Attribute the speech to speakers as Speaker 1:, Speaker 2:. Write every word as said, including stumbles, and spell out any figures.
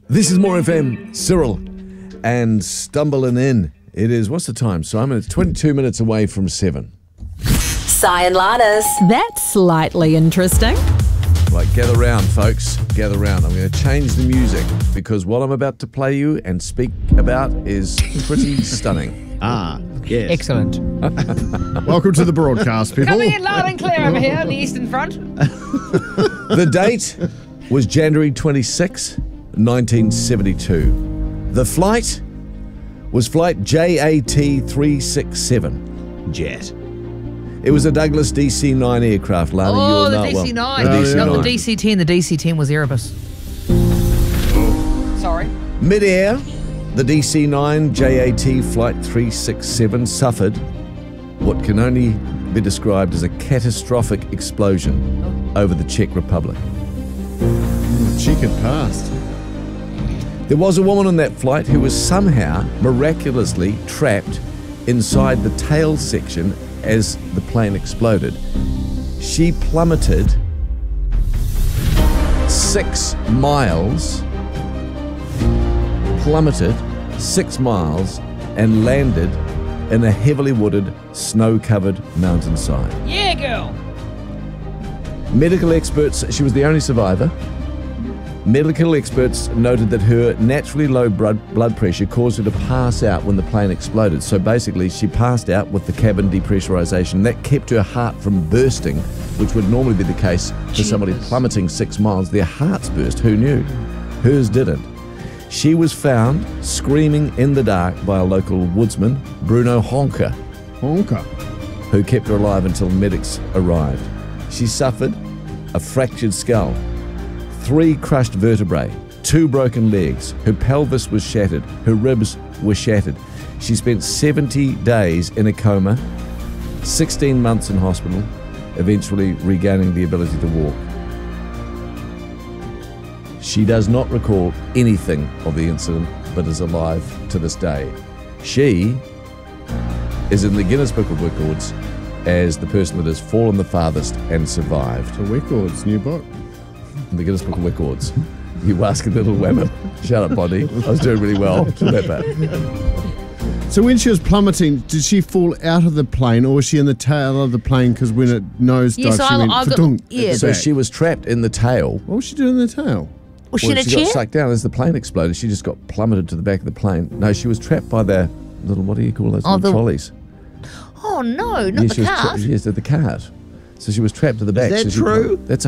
Speaker 1: This is More F M, Cyril, and stumbling in. It is, what's the time, Simon? It's twenty-two minutes away from seven.
Speaker 2: Si and Lannis.
Speaker 3: That's slightly interesting.
Speaker 1: Right, gather round, folks. Gather round. I'm going to change the music because what I'm about to play you and speak about is pretty stunning.
Speaker 4: Ah, yes.
Speaker 5: Excellent.
Speaker 4: Welcome to the broadcast, people.
Speaker 5: Coming in loud and clear over here on the Eastern Front.
Speaker 1: The date was January twenty-sixth, nineteen seventy-two. The flight was flight J A T three sixty-seven.
Speaker 4: Jet.
Speaker 1: It was a Douglas D C nine aircraft, Lana.
Speaker 5: Oh,
Speaker 1: you'll
Speaker 5: the
Speaker 1: know it
Speaker 5: D C nine.
Speaker 1: well. The
Speaker 4: Oh,
Speaker 1: D C
Speaker 4: yeah.
Speaker 1: nine.
Speaker 5: Not the D C ten. The D C ten was Erebus. Sorry.
Speaker 1: Mid-air, the D C nine J A T Flight three sixty-seven suffered what can only be described as a catastrophic explosion over the Czech Republic.
Speaker 4: Cheek had passed.
Speaker 1: There was a woman on that flight who was somehow miraculously trapped inside the tail section as the plane exploded. She plummeted six miles, plummeted six miles and landed in a heavily wooded, snow-covered mountainside.
Speaker 5: Yeah, girl.
Speaker 1: Medical experts, she was the only survivor. Medical experts noted that her naturally low blood blood pressure caused her to pass out when the plane exploded. So basically, she passed out with the cabin depressurization. That kept her heart from bursting, which would normally be the case for somebody plummeting six miles. Their hearts burst. Who knew? Hers didn't. She was found screaming in the dark by a local woodsman, Bruno Honka,
Speaker 4: Honka.
Speaker 1: who kept her alive until medics arrived. She suffered a fractured skull, three crushed vertebrae, two broken legs. Her pelvis was shattered. Her ribs were shattered. She spent seventy days in a coma, sixteen months in hospital, eventually regaining the ability to walk. She does not recall anything of the incident, but is alive to this day. She is in the Guinness Book of Records as the person that has fallen the farthest and survived.
Speaker 4: The Records, new book.
Speaker 1: In the Guinness Book of Records. You asking little women. Shut up, Bonnie. I was doing really well to that bit.
Speaker 4: So when she was plummeting, did she fall out of the plane or was she in the tail of the plane because when it nosedived,
Speaker 5: Yes,
Speaker 4: she
Speaker 5: I-
Speaker 4: went
Speaker 5: I got-
Speaker 4: fa-dunk at
Speaker 5: yeah.
Speaker 4: the
Speaker 1: So
Speaker 4: back?
Speaker 1: she was trapped in the tail.
Speaker 4: What was she doing in the tail?
Speaker 5: Was she
Speaker 1: Well,
Speaker 5: in a
Speaker 1: she
Speaker 5: chair?
Speaker 1: got sucked down as the plane exploded. She just got plummeted to the back of the plane. No, she was trapped by the little, what do you call those
Speaker 5: Oh,
Speaker 1: little
Speaker 5: the-
Speaker 1: trolleys?
Speaker 5: Oh, no, not
Speaker 1: Yes,
Speaker 5: the
Speaker 1: she was tra-
Speaker 5: cart.
Speaker 1: yes, the cart. So she was trapped to the back.
Speaker 4: that
Speaker 1: so she-
Speaker 4: true?
Speaker 1: That's